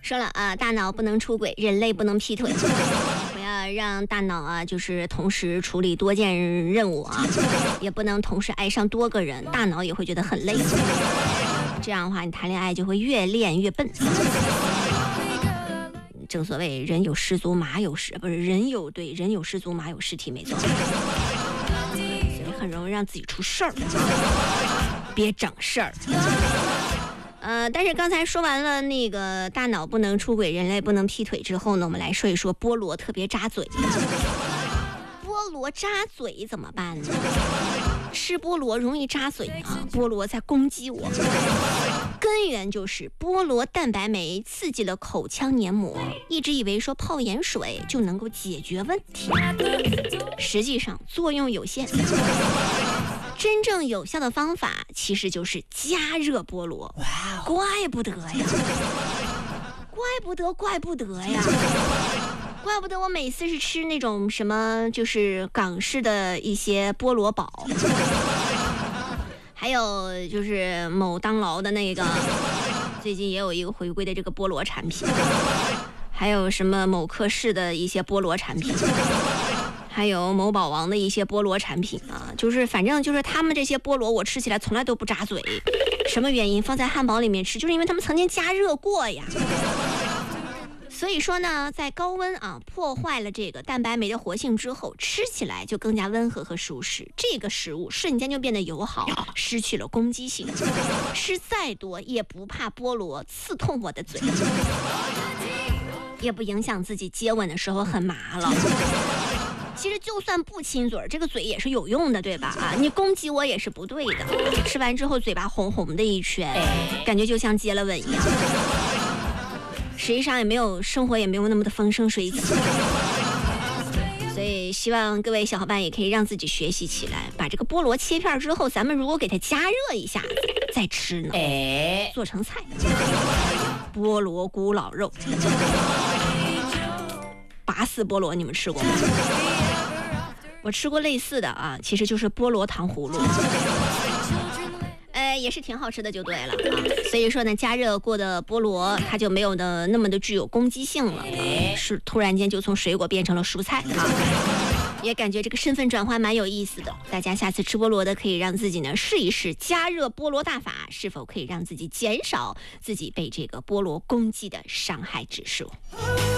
说了啊，大脑不能出轨，人类不能劈腿，不要让大脑啊，就是同时处理多件任务啊，也不能同时爱上多个人，大脑也会觉得很累。这样的话，你谈恋爱就会越练越笨。正所谓人有失足马有失，不是人有失足马有失蹄，没错。所以很容易让自己出事儿，别整事儿。但是刚才说完了那个大脑不能出轨，人类不能劈腿之后呢，我们来说一说菠萝特别扎嘴。菠萝扎嘴怎么办呢？吃菠萝容易扎嘴啊，菠萝在攻击我。根源就是菠萝蛋白酶刺激了口腔黏膜，一直以为说泡盐水就能够解决问题，实际上作用有限。真正有效的方法其实就是加热菠萝。怪不得呀，怪不得我每次是吃那种什么就是港式的一些菠萝堡，还有就是某当劳的那个最近也有一个回归的这个菠萝产品，还有什么某科室的一些菠萝产品，还有某宝王的一些菠萝产品啊，就是反正就是他们这些菠萝我吃起来从来都不扎嘴。什么原因？放在汉堡里面吃，就是因为他们曾经加热过呀。所以说呢，在高温啊破坏了这个蛋白酶的活性之后，吃起来就更加温和和舒适，这个食物瞬间就变得友好，失去了攻击性，吃再多也不怕菠萝刺痛我的嘴，也不影响自己接吻的时候很麻了。其实就算不亲嘴，这个嘴也是有用的，对吧？啊，你攻击我也是不对的。吃完之后嘴巴红红的一圈，感觉就像接了吻一样。实际上生活也没有那么的风生水起。所以希望各位小伙伴也可以让自己学习起来，把这个菠萝切片之后，咱们如果给它加热一下再吃呢，做成菜，菠萝咕老肉。拔丝菠萝你们吃过吗？我吃过类似的啊，其实就是菠萝糖葫芦，也是挺好吃的就对了啊。所以说呢，加热过的菠萝它就没有那么的具有攻击性了，是突然间就从水果变成了蔬菜啊。也感觉这个身份转换蛮有意思的，大家下次吃菠萝的可以让自己呢试一试加热菠萝大法，是否可以让自己减少自己被这个菠萝攻击的伤害指数。